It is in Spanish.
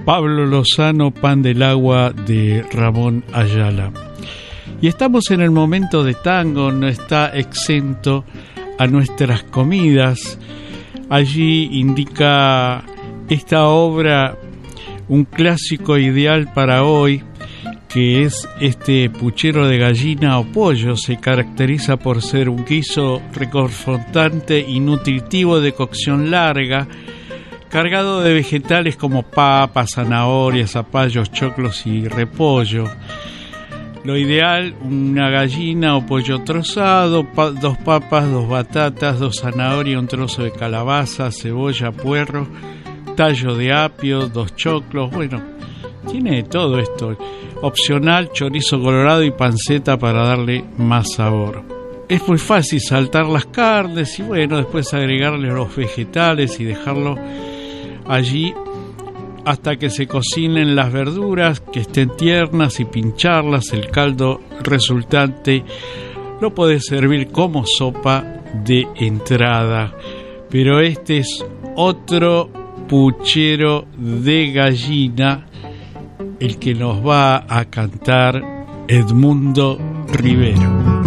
Pablo Lozano, Pan del Agua de Ramón Ayala. Y estamos en el momento de tango, no está exento a nuestras comidas. Allí indica esta obra un clásico ideal para hoy, que es este puchero de gallina o pollo. Se caracteriza por ser un guiso reconfortante y nutritivo de cocción larga, cargado de vegetales como papas, zanahorias, zapallos, choclos y repollo. Lo ideal, una gallina o pollo trozado, 2 papas, 2 batatas, 2 zanahorias, un trozo de calabaza, cebolla, puerro, tallo de apio, 2 choclos. Bueno, tiene de todo esto. Opcional, chorizo colorado y panceta para darle más sabor. Es muy fácil saltar las carnes y bueno, después agregarle los vegetales y dejarlo allí hasta que se cocinen las verduras, que estén tiernas, y pincharlas. El caldo resultante lo podés servir como sopa de entrada. Pero este es otro puchero de gallina, el que nos va a cantar Edmundo Rivero.